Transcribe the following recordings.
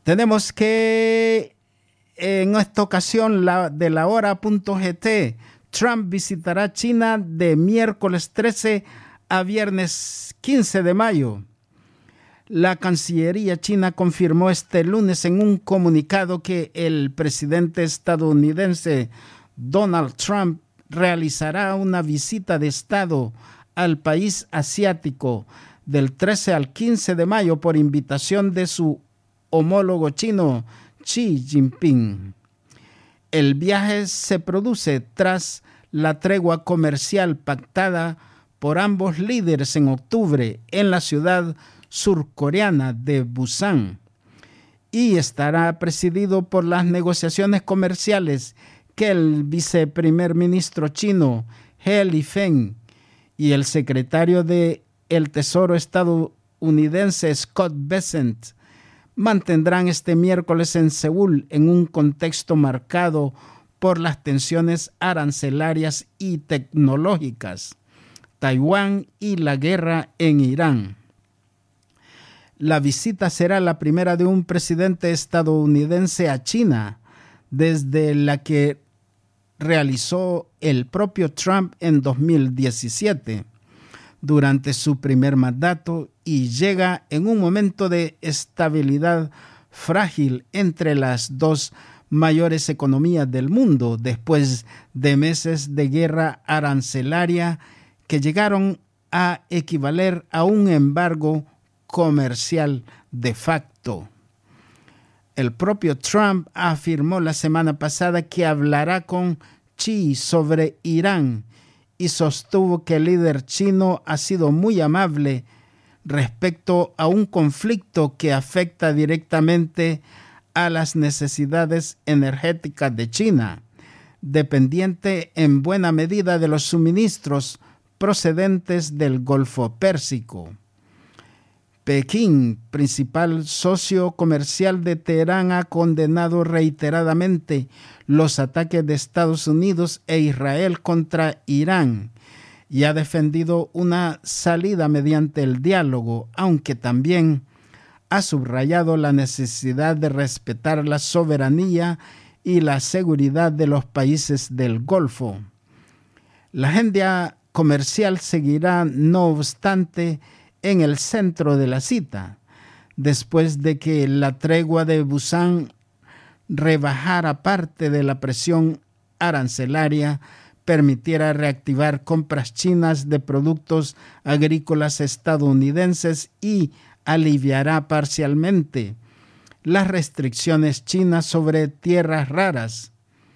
Tenemos que en esta ocasión de la hora.gt, Trump visitará China de miércoles 13 a viernes 15 de mayo. La Cancillería china confirmó este lunes en un comunicado que el presidente estadounidense Donald Trump realizará una visita de Estado al país asiático del 13 al 15 de mayo por invitación de su homólogo chino Xi Jinping. El viaje se produce tras la tregua comercial pactada por ambos líderes en octubre en la ciudad surcoreana de Busan y estará presidido por las negociaciones comerciales que el viceprimer ministro chino He Lifeng y el secretario del Tesoro estadounidense Scott Bessent mantendrán este miércoles en Seúl en un contexto marcado por las tensiones arancelarias y tecnológicas, Taiwán y la guerra en Irán. La visita será la primera de un presidente estadounidense a China desde la que realizó el propio Trump en 2017 durante su primer mandato y llega en un momento de estabilidad frágil entre las dos mayores economías del mundo después de meses de guerra arancelaria que llegaron a equivaler a un embargo comercial de facto. El propio Trump afirmó la semana pasada que hablará con Xi sobre Irán y sostuvo que el líder chino ha sido muy amable respecto a un conflicto que afecta directamente a las necesidades energéticas de China, dependiente en buena medida de los suministros procedentes del Golfo Pérsico. Pekín, principal socio comercial de Teherán, ha condenado reiteradamente los ataques de Estados Unidos e Israel contra Irán y ha defendido una salida mediante el diálogo, aunque también ha subrayado la necesidad de respetar la soberanía y la seguridad de los países del Golfo. La agenda comercial seguirá, no obstante, en el centro de la cita, después de que la tregua de Busan rebajara parte de la presión arancelaria, permitiera reactivar compras chinas de productos agrícolas estadounidenses y aliviará parcialmente las restricciones chinas sobre tierras raras.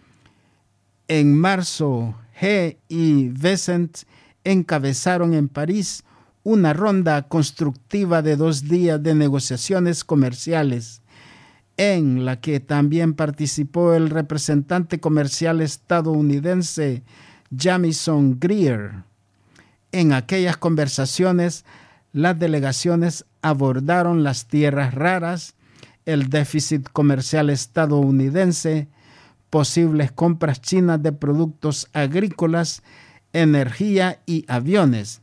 En marzo, He y Bessent encabezaron en París una ronda constructiva de 2 días de negociaciones comerciales, en la que también participó el representante comercial estadounidense Jamieson Greer. En aquellas conversaciones, las delegaciones abordaron las tierras raras, el déficit comercial estadounidense, posibles compras chinas de productos agrícolas, energía y aviones,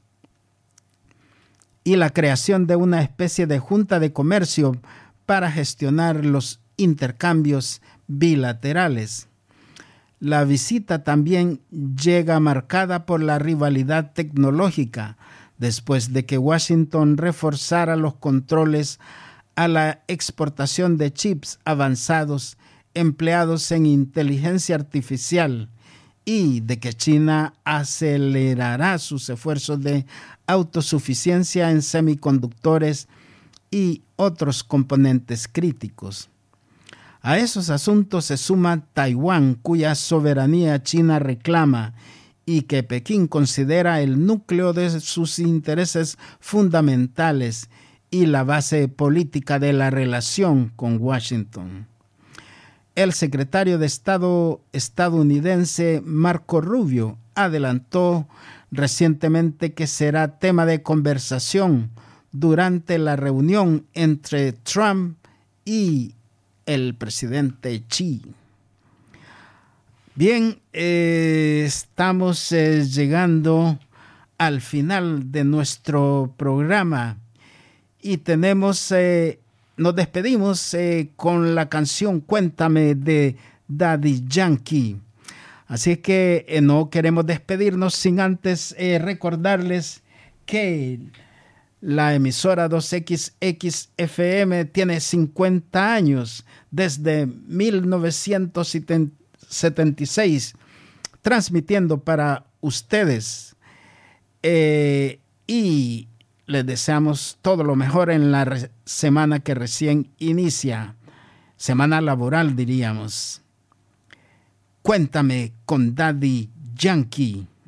y la creación de una especie de junta de comercio para gestionar los intercambios bilaterales. La visita también llega marcada por la rivalidad tecnológica, después de que Washington reforzara los controles a la exportación de chips avanzados empleados en inteligencia artificial y de que China acelerará sus esfuerzos de autosuficiencia en semiconductores y otros componentes críticos. A esos asuntos se suma Taiwán, cuya soberanía China reclama y que Pekín considera el núcleo de sus intereses fundamentales y la base política de la relación con Washington. El secretario de Estado estadounidense Marco Rubio adelantó recientemente que será tema de conversación durante la reunión entre Trump y el presidente Xi. Bien, estamos llegando al final de nuestro programa y tenemos nos despedimos con la canción Cuéntame de Daddy Yankee. Así que no queremos despedirnos sin antes recordarles que la emisora 2XX FM tiene 50 años desde 1976 transmitiendo para ustedes y les deseamos todo lo mejor en la semana que recién inicia, semana laboral diríamos. Cuéntame con Daddy Yankee.